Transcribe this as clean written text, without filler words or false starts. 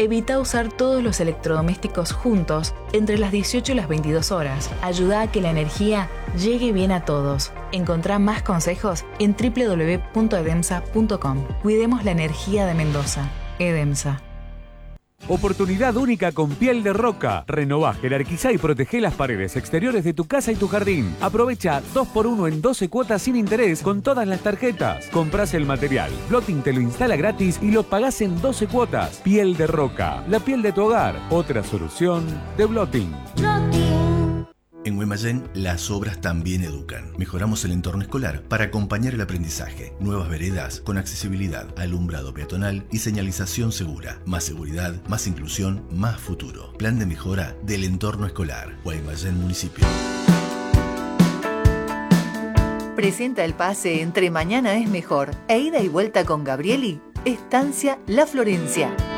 Evita usar todos los electrodomésticos juntos entre las 18 y las 22 horas. Ayuda a que la energía llegue bien a todos. Encontrá más consejos en www.edemsa.com. Cuidemos la energía de Mendoza. Edemsa. Oportunidad única con Piel de Roca. Renová, jerarquizá y protegé las paredes exteriores de tu casa y tu jardín. Aprovecha 2x1 en 12 cuotas sin interés con todas las tarjetas. Comprás el material, Blotting te lo instala gratis y lo pagás en 12 cuotas. Piel de Roca, la piel de tu hogar. Otra solución de Blotting. En Guaymallén, las obras también educan. Mejoramos el entorno escolar para acompañar el aprendizaje. Nuevas veredas con accesibilidad, alumbrado peatonal y señalización segura. Más seguridad, más inclusión, más futuro. Plan de mejora del entorno escolar. Guaymallén Municipio. Presenta el pase entre Mañana es Mejor e Ida y Vuelta con Gabrieli, Estancia La Florencia.